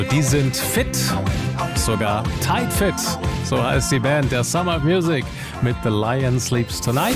Die sind fit, sogar tight fit. So heißt die Band der Summer of Music mit The Lion Sleeps Tonight.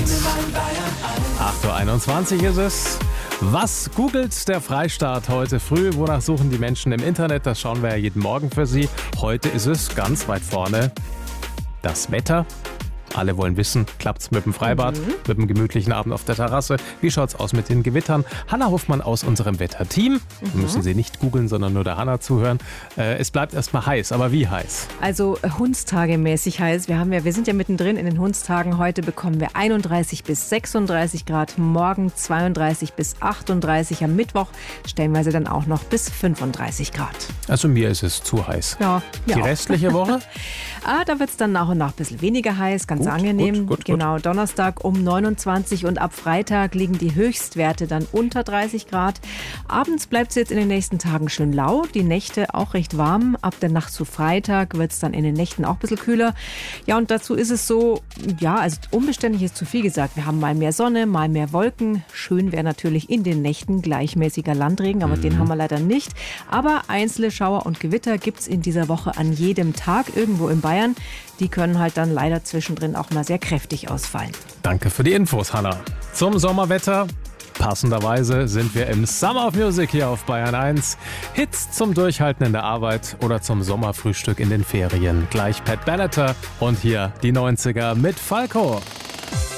8.21 Uhr ist es. Was googelt der Freistaat heute früh? Wonach suchen die Menschen im Internet? Das schauen wir ja jeden Morgen für Sie. Heute ist es ganz weit vorne das Wetter. Alle wollen wissen, klappt's mit dem Freibad, mit dem gemütlichen Abend auf der Terrasse? Wie schaut's aus mit den Gewittern? Hanna Hofmann aus unserem Wetterteam. Müssen Sie nicht googeln, sondern nur der Hanna zuhören. Es bleibt erstmal heiß, aber wie heiß? Also Hundstagemäßig heiß. Wir sind ja mittendrin in den Hundstagen. Heute bekommen wir 31 bis 36 Grad, morgen 32 bis 38, am Mittwoch stellenweise dann auch noch bis 35 Grad. Also mir ist es zu heiß. Ja, Die restliche Woche? Da wird es dann nach und nach ein bisschen weniger heiß, ganz angenehm. Gut. Genau, Donnerstag um 29 und ab Freitag liegen die Höchstwerte dann unter 30 Grad. Abends bleibt es jetzt in den nächsten Tagen schön lau, die Nächte auch recht warm. Ab der Nacht zu Freitag wird es dann in den Nächten auch ein bisschen kühler. Ja, und dazu ist es so, also unbeständig ist zu viel gesagt. Wir haben mal mehr Sonne, mal mehr Wolken. Schön wäre natürlich in den Nächten gleichmäßiger Landregen, aber den haben wir leider nicht. Aber einzelne Schauer und Gewitter gibt es in dieser Woche an jedem Tag irgendwo in Bayern. Die können halt dann leider zwischendrin auch mal sehr kräftig ausfallen. Danke für die Infos, Hanna. Zum Sommerwetter. Passenderweise sind wir im Summer of Music hier auf Bayern 1. Hits zum Durchhalten in der Arbeit oder zum Sommerfrühstück in den Ferien. Gleich Pat Benatar und hier die 90er mit Falco.